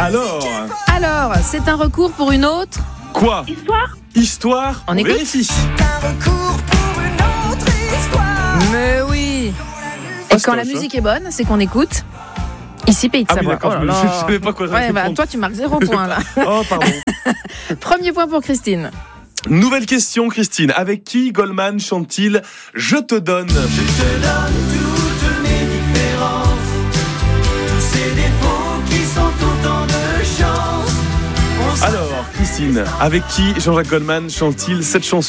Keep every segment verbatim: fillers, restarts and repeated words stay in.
Alors Alors, c'est un recours pour une autre Quoi Histoire. Histoire. On écoute. vérifie. Mais oui. Et Fastoche, quand la hein. musique est bonne, c'est qu'on écoute. Ici, Pays de Ah oui, Savoie. d'accord, Oh là je là. je savais pas quoi Ouais, bah, répondre. toi, tu marques zéro point là. Oh, pardon. Premier point pour Christine. Nouvelle question, Christine. Avec qui Goldman chante-t-il « Je te donne » ? Je te donne toutes mes différences, tous ces défauts qui sont autant de chance. On s'en- Alors, Christine, avec qui Jean-Jacques Goldman chante-t-il cette chanson-là ?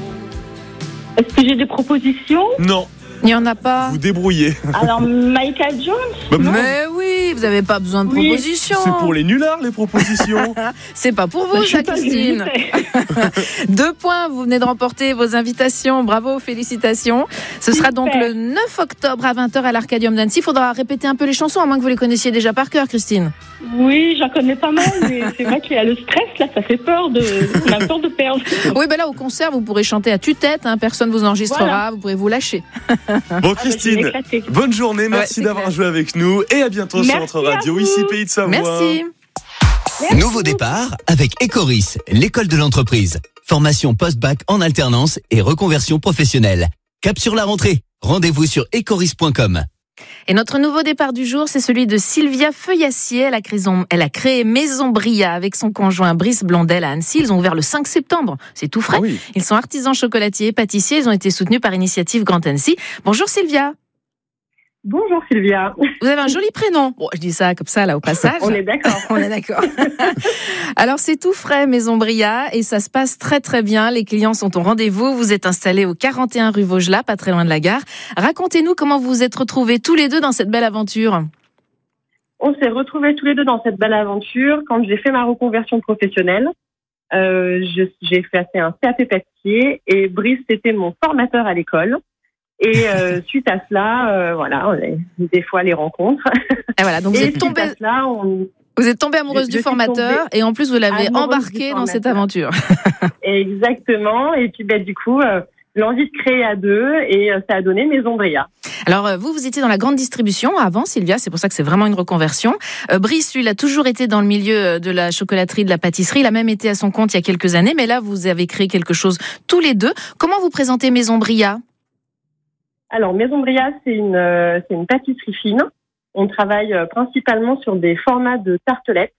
Est-ce que j'ai des propositions? Non, Il n'y en a pas. vous débrouillez. Alors, Michael Jones? Bah, Mais oui, vous n'avez pas besoin de Oui. propositions. C'est pour les nullards, les propositions. C'est pas pour vous, Je sais ça, pas, Christine. je sais. Deux points, vous venez de remporter vos invitations. Bravo, félicitations. Ce sera donc Super. le neuf octobre à vingt heures à l'Arcadium d'Annecy. Il faudra répéter un peu les chansons, à moins que vous les connaissiez déjà par cœur, Christine. Oui, j'en connais pas mal, mais c'est vrai qu'il y a le stress, là, ça fait peur de, on a peur de perdre. Oui, ben là, au concert, vous pourrez chanter à tue-tête. Hein, personne vous enregistrera. Voilà. Vous pourrez vous lâcher. Bon, Ah, bah, je vais Christine, m'éclater. bonne journée. Ouais, Merci c'est d'avoir clair. joué avec nous. Et à bientôt sur Merci notre à radio, vous. ici Pays de Savoie. Merci. Nouveau départ avec Ecoris, l'école de l'entreprise. Formation post-bac en alternance et reconversion professionnelle. Cap sur la rentrée. Rendez-vous sur ecoris point com. Et notre nouveau départ du jour, c'est celui de Sylvia Feuillassier. Elle a créé, elle a créé Maison Bria avec son conjoint Brice Blondel à Annecy. Ils ont ouvert le cinq septembre. C'est tout frais. Ah oui. Ils sont artisans chocolatiers et pâtissiers. Ils ont été soutenus par Initiative Grand Annecy. Bonjour Sylvia. Bonjour Sylvia. Vous avez un joli prénom. Bon, je dis ça comme ça, là, au passage. On est d'accord. On est d'accord. Alors, c'est tout frais, Maison Bria, et ça se passe très, très bien. Les clients sont au rendez-vous. Vous êtes installés au quarante et un rue Vaugelas, pas très loin de la gare. Racontez-nous comment vous vous êtes retrouvés tous les deux dans cette belle aventure. On s'est retrouvés tous les deux dans cette belle aventure quand j'ai fait ma reconversion professionnelle. Euh, je, j'ai fait un C A P pâtissier et Brice était mon formateur à l'école. Et euh, suite à cela, euh, voilà, on a des fois les rencontres. Et voilà, donc vous et êtes suite tombée, à cela, on... vous êtes tombée amoureuse Je- du je suis formateur tombée et en plus vous l'avez amoureuse embarqué du dans cette formateur. aventure. Exactement. Et puis, ben, du coup, euh, l'envie de créer à deux et euh, ça a donné Maison Bria. Alors euh, vous, vous étiez dans la grande distribution avant, Sylvia, c'est pour ça que c'est vraiment une reconversion. Euh, Brice, lui, il a toujours été dans le milieu de la chocolaterie, de la pâtisserie. Il a même été à son compte il y a quelques années, mais là, vous avez créé quelque chose tous les deux. Comment vous présentez Maison Bria ? Alors, Maison Bria, c'est une, euh, c'est une pâtisserie fine. On travaille euh, principalement sur des formats de tartelettes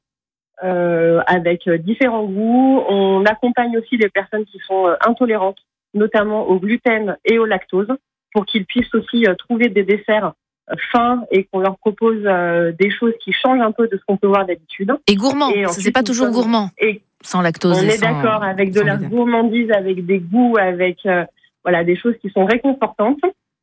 euh, avec euh, différents goûts. On accompagne aussi les personnes qui sont euh, intolérantes, notamment au gluten et au lactose, pour qu'ils puissent aussi euh, trouver des desserts euh, fins et qu'on leur propose euh, des choses qui changent un peu de ce qu'on peut voir d'habitude. Et gourmand, Et ça, ensuite, c'est pas nous toujours sommes- gourmand, Et sans lactose on et est sans... d'accord avec de sans la gluten. gourmandise, avec des goûts, avec euh, voilà des choses qui sont réconfortantes.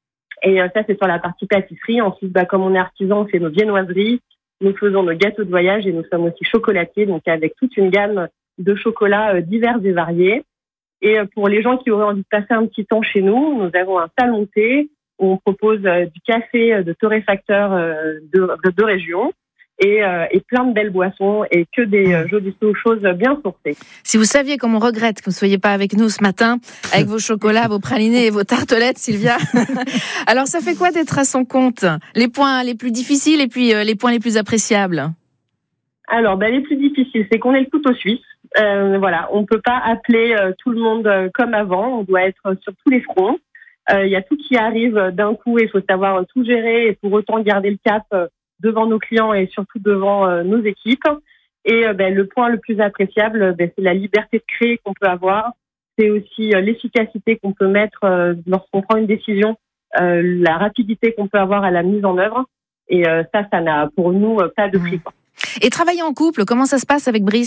Et euh, ça, c'est sur la partie pâtisserie. Ensuite, bah, comme on est artisan, on fait nos viennoiseries, nous faisons nos gâteaux de voyage et nous sommes aussi chocolatiers, donc avec toute une gamme de chocolats euh, divers et variés. Et euh, pour les gens qui auraient envie de passer un petit temps chez nous, nous avons un salon thé où on propose euh, du café euh, de torréfacteurs euh, de, de, de région. Et, euh, et plein de belles boissons et que des euh, jolies choses bien sourcées. Si vous saviez comme on regrette que vous ne soyez pas avec nous ce matin, avec vos chocolats, vos pralinés et vos tartelettes, Sylvia. Alors, ça fait quoi d'être à son compte ? Les points les plus difficiles et puis euh, les points les plus appréciables ? Alors, ben, les plus difficiles, c'est qu'on est le couteau suisse. Euh, voilà, on peut pas appeler euh, tout le monde euh, comme avant. On doit être sur tous les fronts. Il euh, y a tout qui arrive d'un coup et il faut savoir euh, tout gérer et pour autant garder le cap euh, devant nos clients et surtout devant euh, nos équipes. Et euh, ben, le point le plus appréciable, ben, c'est la liberté de créer qu'on peut avoir. C'est aussi euh, l'efficacité qu'on peut mettre euh, lorsqu'on prend une décision, euh, la rapidité qu'on peut avoir à la mise en œuvre. Et euh, ça, ça n'a pour nous euh, pas de prix. Quoi. Et travailler en couple, comment ça se passe avec Brice ?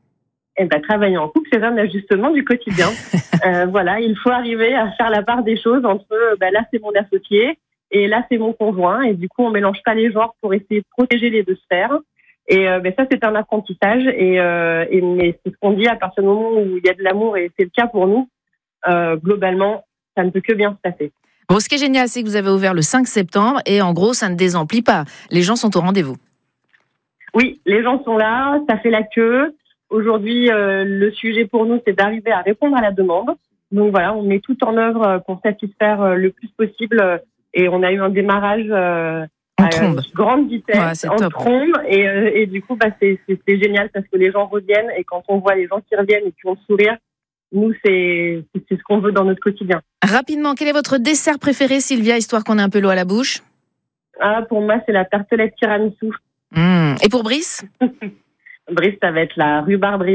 Eh ben, travailler en couple, c'est un ajustement du quotidien. euh, voilà, il faut arriver à faire la part des choses entre ben, là, c'est mon associé. Et là, c'est mon conjoint. Et du coup, on mélange pas les genres pour essayer de protéger les deux sphères. Et euh, ben ça, c'est un apprentissage. Et, euh, et mais c'est ce qu'on dit à partir du moment où il y a de l'amour, et c'est le cas pour nous. Euh, globalement, ça ne peut que bien se passer. Bon, ce qui est génial, c'est que vous avez ouvert le cinq septembre et en gros, ça ne désemplit pas. Les gens sont au rendez-vous. Oui, les gens sont là, ça fait la queue. Aujourd'hui, euh, le sujet pour nous, c'est d'arriver à répondre à la demande. Donc voilà, on met tout en œuvre pour satisfaire le plus possible. Et on a eu un démarrage euh, En à trombe. une grande vitesse, Ouais, c'est en top. trombe. Et, euh, et du coup, bah, c'est, c'est, c'est génial parce que les gens reviennent. Et quand on voit les gens qui reviennent et qui ont le sourire, nous, c'est, c'est, c'est ce qu'on veut dans notre quotidien. Rapidement, quel est votre dessert préféré, Sylvia, histoire qu'on ait un peu l'eau à la bouche? Ah, pour moi, c'est la tartelette tiramisu. Mmh. Et pour Brice? Brice, ça va être la rhubarbe